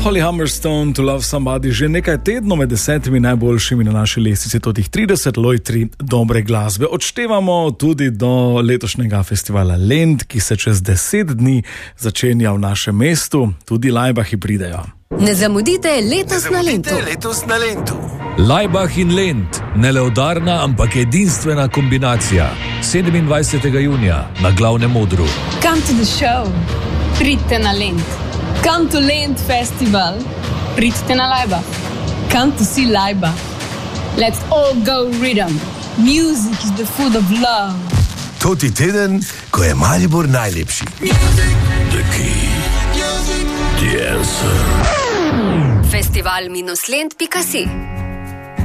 Holly Humberstone, To Love Somebody, že nekaj tednov med 10 najboljšimi na naši lestvici totih 30 lojtri dobre glasbe. Odštevamo tudi do letošnjega festivala Lent, ki se čez 10 dni začenja v našem mestu. Tudi Lajbahi pridejo. Ne zamudite letos na Lentu. Lajbah in Lent, ne le udarna, ampak edinstvena kombinacija. 27. junija na Glavnem odru. Come to the show. Pridite na Lent. Come to Lent Festival. Pridite na Lajbah. Come to see Lajbah. Let's all go rhythm. Music is the food of love. Toti teden, ko je Maribor najlepši. The key. The answer. Festival-lent.si